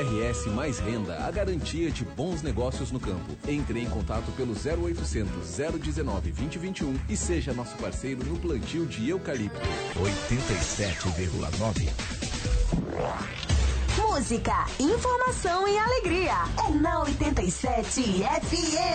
RS Mais Renda, a garantia de bons negócios no campo. Entre em contato pelo 0800 019 2021 e seja nosso parceiro no plantio de eucalipto. 87,9. Música, informação e alegria. É na 87 FM.